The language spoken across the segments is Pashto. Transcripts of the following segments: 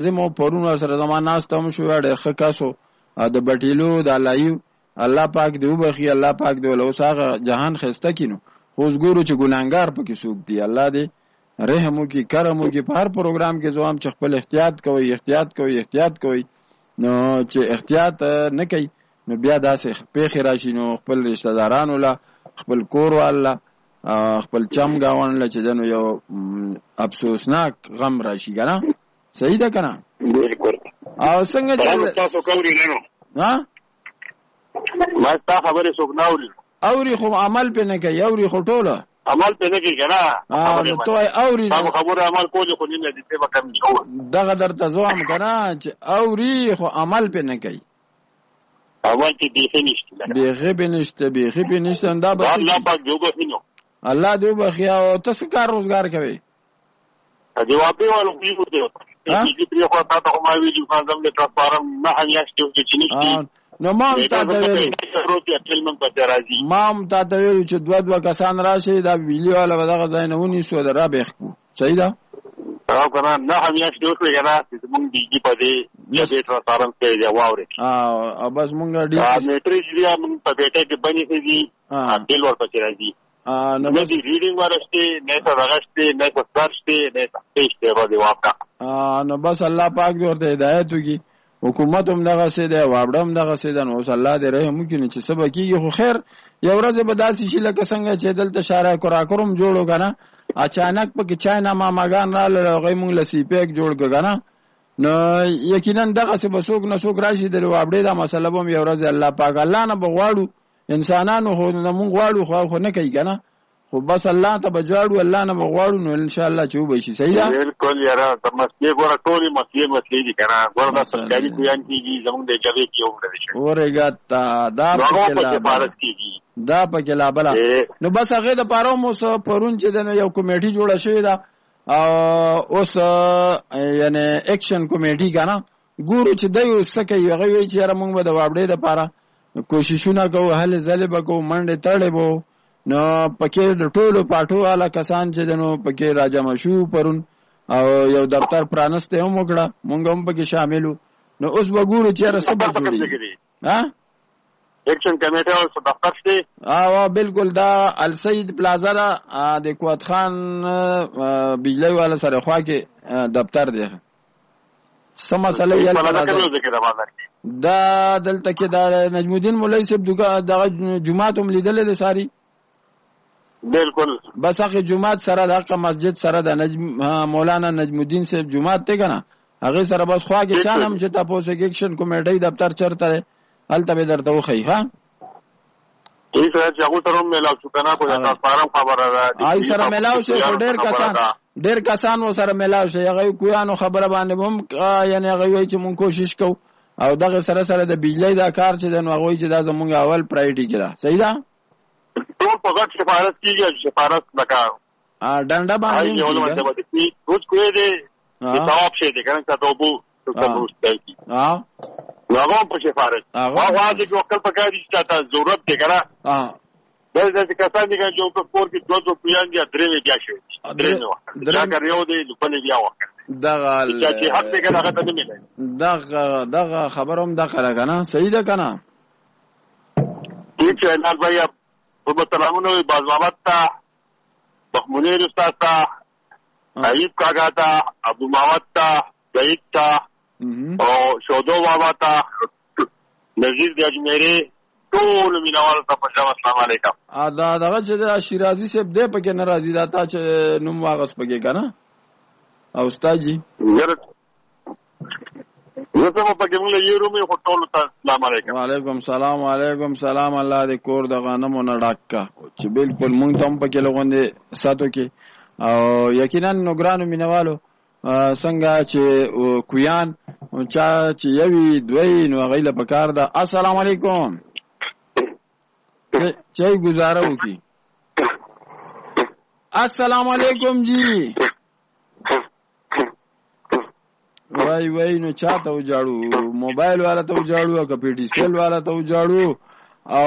زمو پرون سره زمان ناست هم شو ډېر ښه کاسو د بټیلو د لایو الله پاک دی وبخي الله پاک دی له اوسه جهان خسته کینو اوس ګورو چې ګناګار پکې سوق دی الله دې رحم وکي کرم وکي په هر پروګرام کې زوام چې خپل احتیاط کوي نو چې احتیاط نه کوي نو بیا داسې پیښې راشي نو خپل رشتہ دارانو لا خپل کور والا خپل چم گاون لا چې دنو یو افسوسناک غم راشي کنه صحیح ده کنه بالکل او څنګه چې تاسو کوي نه نو ها ما تاسو خبرې څوک نه اوري خو عمل په نه کوي اوري خو ټوله عمل په نه کوي کنه نو ته اوري خبره عمل کولی خو نه دي څه وکم شو دغه درته زوام کنه چې اوري خو عمل په نه کوي اول کې بیخي نشته دا به الله پاک جوګو فينو الله دې وبخیا او تاسو کار روزګار کوي جواب دی ولو پیو دی چې پریو خو تاسو ما ویلو څنګه د ټرانسفارم نه هیاستو چې نشته نو ما هم تا ته ویلو چې دوه کسان راشي دا ویلیو والا به دغه ځای نه ونیسو دا به خو صحیح ده او کنه نه همیاشتو څه کنه چې مونږ دیږي په دې یا به ټرانسفارم کې دی واوري او بس مونږ دی میټری دی مونږ په بیٹه کې بنې دي دل ورته راځي نو دې ریډینګ ورسته نه څه راغسته نه څه سرچته نه څه پېشته ورته واپا نو بس الله پاک دې ورته هدایت وکي حکومت هم دغه څه دی واړه هم دغه څه دی نو الله دې رحم وکړي چې سبا کیږي خو خیر یو ورځ به داسې شي لکه څنګه چې دلته شارع کوراکروم جوړو کنه اچانک پکې چاینا ماماګان را لږه مونږ لسی پیک جوړ کړه نو یقینا دغه څه بسوک نه سوک راشي د وابړې دا مسله به یو ورځ الله پاک الله نه بغواړو انسانانو خو نه مونږ غواړو خو نه کوي کنه خو بس الله ته بجاړو الله نه بغواړو نو ان شاء الله چې وبې شي صحیح ده بالکل یاره تمسته ګوره ټولې مسلې دي کنه ګوره د سرکاري بیان کیږي زموږ د جواب کې وګړي شي اورګا دا پکې لا بلا نو بس هغه د پاره مو سو پرون چې د یو کمیټي جوړه شوې ده او اوس یعنی اکشن کمیټي کنه ګورو چې دای اوس کوي هغه وی چې موږ به د وابړې د پاره کوششونه کوو هله زله به کوو منډه تړې بو نو پکې د ټولو پاټو والا کسان چې دنو پکې راجم شو پرون او یو دفتر پرانسته هم وکړه مونږ هم پکې شاملو نو اوس وګورو چې رسبه جوړي ها اکشن کمیټه او دفتر شته او بالکل دا السید پلازا د قوت خان بجلی والا سره خوا کې دفتر دی سم مسله یې دا دلته کې دا نجم الدین مولوی صاحب دغه جمعه هم لیدل دي ساری بالکل بس هغه جمعه سره دغه مسجد سره د مولانا نجم الدین صاحب جمعه ته کنه هغه سره بس خوا کې چانم چې تاسو کې اکشن کمیټه دفتر چرته هلته به درته وخی ها ای سره چې هغه سره ملاو شو کنه په تاسو فارم خبره را آی سره ملاو شو ډېر کسان و سره ملاو شي هغه کویانو خبره باندې هم یعنی هغه وی چې مونږ کوشش کوو او دغه سره د بجلی دا کار چې د هغه چې دا زمونږ اول پرایورټي کړه صحیح ده ټول په غټ سفارت کیږي سفارت لکه ډنډه باندې روز کوی دی جواب شي دي کنه تاسو وو تاسو کوي هغه په سفارت هغه د وکړ په کار چې تاسو ضرورت دی کنه دغه کسان دي چې په کور کې دوه پیان دي درې بیا شي درې دا کاریو دی په بیا وکړ دغه چې حق دې کنه هغه ته نه ملي دغه خبروم دغه کنه صحیح ده کنه چې نه بیا په سلامونه باز محمد تا محمود استاد تا ایوب کاغا تا ابو محمد تا سعید تا او شودو بابا تا نذیر د اجمیری ټول مینوال ته په السلام علیکم دا دغه چې شیرازی صاحب دې پکې ناراضی دا تا چې نوم واغس پکې کنه او استاد جی زه ته په کومه یو مې هوټل ته السلام علیکم وعلیکم سلام الله دې کور د غنمو نه ډاکا چې بالکل مونږ ته په کې لغوندې ساتو کې او یقینا نوګرانو مینوالو څنګه چې کویان چا چې یوي دوی نو غیله پکار ده السلام علیکم چای گزاره وکي السلام علیکم جی وای نو چاته وجاړو موبایل والا ته وجاړو او پی ډی سیل والا ته وجاړو او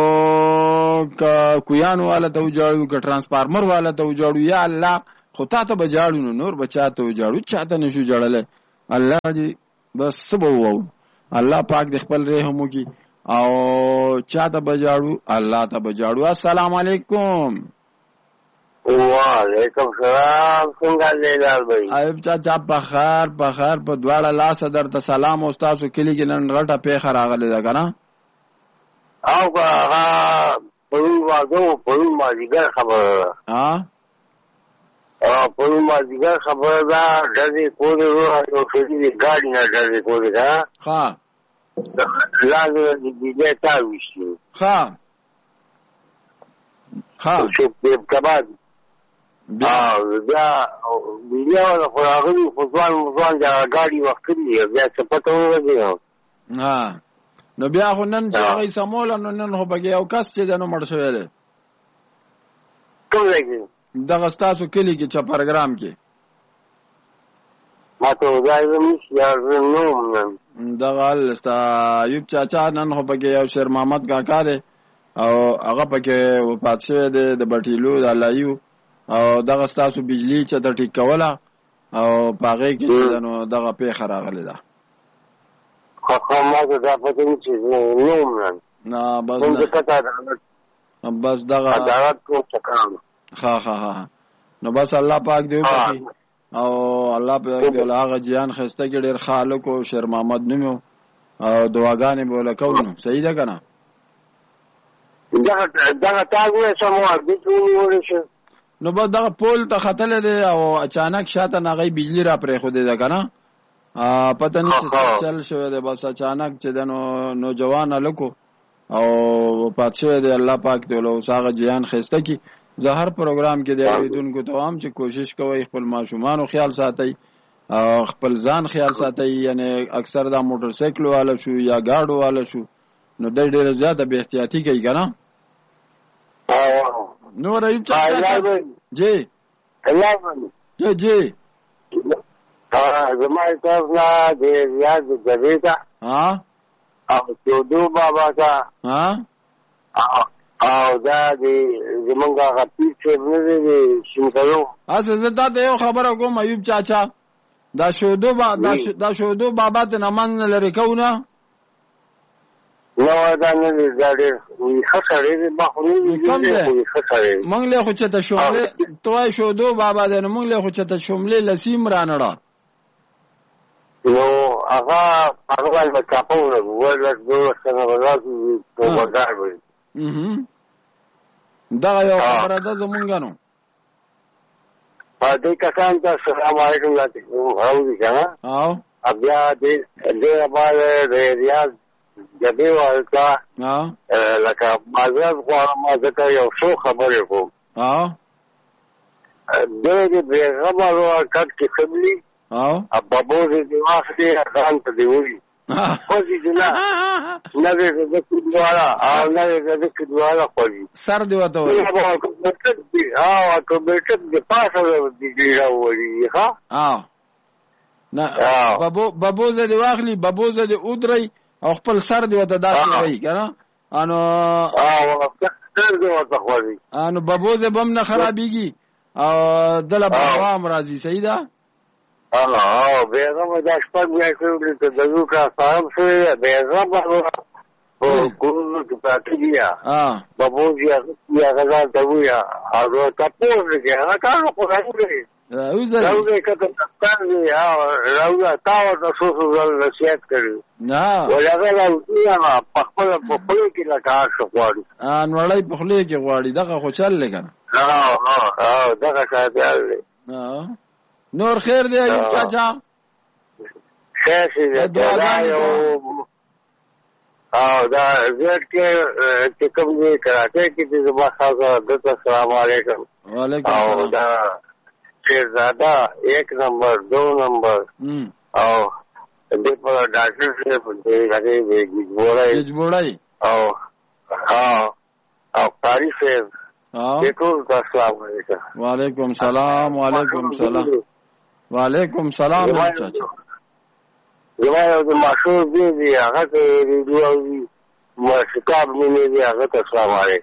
کویان والا ته وجاړو ک ټرانسفارمر والا ته وجاړو یا الله خو ته بجاړو نور بچاته وجاړو چاته نشو جړل الله دې بس سبو وو الله پاک دې خپل رحم وکي او چاته بجاړو الله ته بجاړو. السلام علیکم. وعلیکم السلام. څنګه لیدل بھائی؟ ایوب چاچا بخار په دواړه لاس درته سلام. او تاسو کلی کې نن غټه پیښه راغله ده کنه؟ او هغه پرون مازیګر خبره ده. پرون مازیګر خبره ده. ډزې کولې وو او ښځې ګاډي نه ډزې کولې ده. ښه لاندې د بجلی تار ویشتي. ښه کباب بیا بجلی والا خو راغلي خو ځوان د ګاډي وختلي بیا څه پته ولګي. نو بیا خو نن چې هغوی سموله نو نن خو پکې یو کس چې دی نو مړ شوی دی. کوم ځای کې؟ دغه ستاسو کلي کې چپرګرام کې. ما ته ځای نشي نوم نن دغه ستا ایوب چاچا نن خو پکې یو شیر محمد کاکا دی او هغه پکې وفات شوی دی د بټیلو د لایو او دغه ستاسو بجلی چې د ټیک کوله او په هغې کې چې نو دغه پیښه راغلې ده. ما ته دا پته نشي نوم نن. نه بس دغه ښه نو بس الله پاک دی وکړي او الله پاک دی هغه جیان ښایسته کې ډېر ښه هلک و شیر محمد نوم او دعاګانې به له کوو. نو صحیح ده که نه؟ دغه تاګ وایسه مو اربیټ ونیولی شو نو بس دغه پول ته ختلی دی او اچانک شاته نه هغوی بجلي را پرېښودې ده که نه؟ پته نشي چل شوی دی. بس اچانک چې دی نو نوجوان هلک او وفات شوی دی. الله پاک دی له اوس هغه جیان ښایسته کړي. زه هر پروګرام کې د اورېدونکو ته وایم چې کوشش کوئ خپل ماشومانو خیال ساتئ او خپل ځان خیال ساتئ. یعنی اکثر دا موټر سایکل والا شو یا ګاډو والا شو نو دی ډېره زیاته بې احتیاطي کوي که نه؟ نور ایوب چاچا جی جی زما طرف نه د ریاض جبې ته او چودو بابا ته او دا د زمونږ هغه پیر صاحب نه دی د شینکلو. هسې زه تا ته یو خبره کوم ایوب چاچا دا شودو بابا ته نه منځ نه لرې کوو نه؟ نه دا نه دی دا ډېر ښه سړی دی. ما خو نه دی ښه سړی دی. موږ له خو چې ته شملې ته وایې شودو بابا دی نو موږ له خو چې ته شملې لسیم رانړه نو هغه باندې به چاپه ولګو ولږ 12 کاله به راسو توبهګار به دغه یو خبره ده زمونږ نو دې کسان ته السلام علیکم راوځي که نه؟ بیا دې باندې د ریاض جبې والو ته لکه معذرت غواړم ما ځکه یو څو خبرې کوم. دی د بېغمه کټ کې خبلي بابوز دې واخلي ځان ته دې وړي خوځي چې نه دی د کډواله او نه دی د کډواله خوځي سر دې ورته وایي اټومیټک د پاسه بجلي راوړي. نه بابوزه دې واخلي بابوزه دې ودرئ او خپل سر دې ورته داسې وایي که نه؟ سر دې ورته خوځي نو بابوزه به هم نه خرابېږي او دله به هوا هم راځي. صحیح ده؟ بېغمه دا شپږ بیا کړي ته د زو کا صاحب شوی بېغمه په کورونو کې پراته دي بابوز یا غزال ته ووایه او تپوس وکړي هغه کار خو راوځي راوځي که ته دفتر وي راوځه تا ورته څو ځل نصیحت کړي ولې هغه راوځي په خپله په خولې کې لکه هر څه غواړي نړۍ په خولې کې غواړي. دغه خو چل دی که نه؟ دغه شاعر دی. نور خیر دی ایوب چاچا؟ خیر دی. او دا زیات کې چې کوم دی کراچۍ کې چې زما خاصه دلته السلام علیکم. وعلیکم او دا شیرزاده 1 نمبر 2 نمبر او دې په ډاکټر صاحب دې هغې ګجبوړی او قاری صاحب دې ټول ته السلام علیکم. وعلیکم سلام. وعلیکم سلام چاچا. زما یو د ماشور دی هغه ته ریډیو اوري شکاب مینې دی هغه ته السلام علیکم.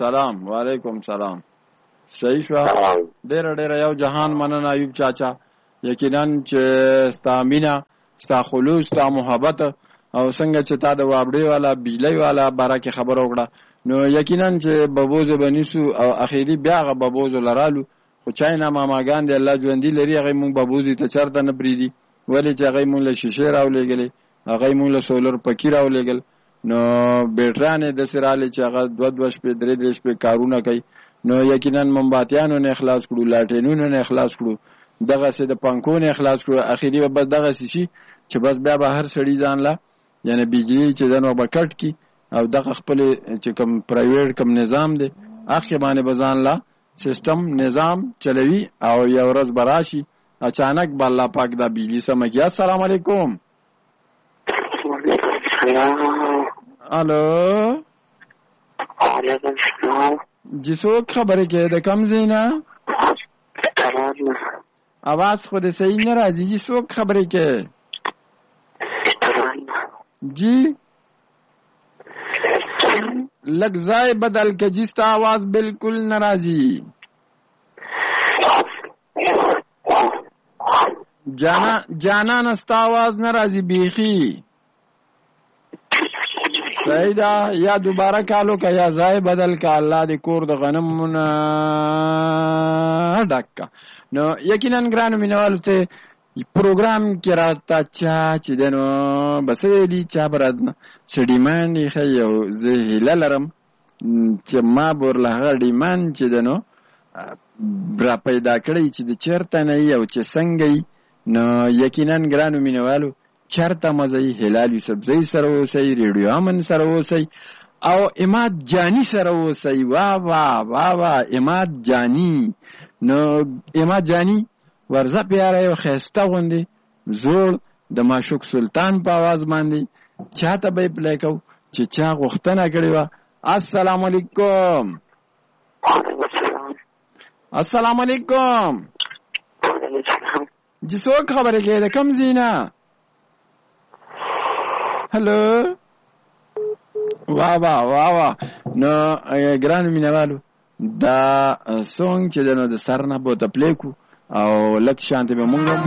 وعلیکم سلام. صحیح شوه. ډېره یو جهان مننه ایوب چاچا یقینا چې ستا مینا ستا خلوص ستا محبت او څنګه چې تا د وابړې والا بیلۍ والا باره کې خبره وکړه نو یقینا چې ببوزه بنیسو او اخیری بیا هغه ببوزو لرالو خو چاینا ماماګان دی الله ژوندي لري هغه مونږ ببوزي ته چرته نه پریدي ولې چې هغه مونږ له شیشې راولېږلې هغه مونږ له سولر پکی راولېږل نو بیټرانې د سراله چې هغه 2 شپې 3 شپې کارونه کوي نو یقینا منباتیانو نه اخلاص کړو لاټینونو نه اخلاص کړو دغه سه د پنکو نه اخلاص کړو اخیری به بس دغه شي چې بس بیا به هر سړی ځان لا یعنی بجلی چې دنو بکټ کی او دغه خپل چې کوم پرایویټ کوم نظام دی اخی باندې بزان لا سیستم نظام چلوي او یو ورځ براشي اچانک به الله پاک دا بجلی سمګي. السلام علیکم. الو وعلیکم السلام. جی څوک خبرې کوي د کم زینا؟ आवाज خو دې صحیح نه راځي. جی څوک خبرې کوي؟ جی لگ ځای بدل کې جی ستا आवाज بالکل ناراضي. جانا نستا आवाज ناراضي بیخي. صحیح دا یا دوباره کالو کا یا ځای بدل کا الله دې کور د غنمونه ډکا. نو یقینا ګرانو مینوالو ته پروګرام کې راته چې دنو بس دې چا برادنه سړیمان یې یو زه هیله لرم چې ما برله هغه ډیمان چې دنو را پیدا کړی چې د چیرته نه یو چې څنګه نو یقینا ګرانو مینوالو چرته مزه هلال یوسف زئی سره اوسئ ریډیو امن سره اوسئ او اماد جانی سره اوسئ. وا وا وا وا اماد جانی. نو اماد جانی ورزه پیاره یو خسته غوندي زوړ د معشوق سلطان په आवाज باندې چاته به پلی کو چې چا غوښتنه کړې و. السلام علیکم. السلام علیکم. جی څوک خبرې کوي د کم زینا؟ هلو وا وا وا وا. نو ګرانو مینوالو دا سونګ چې دنو د سر نه بوته پلی کو او لک شانته به مونږ